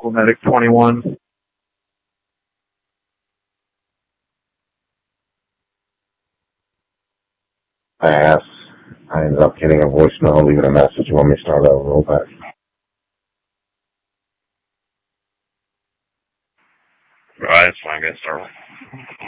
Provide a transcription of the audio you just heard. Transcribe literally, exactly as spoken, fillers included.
local medic twenty-one. I asked. I ended up getting a voicemail, leaving a message. You want me to start over real back? Alright, it's fine, guys. Start.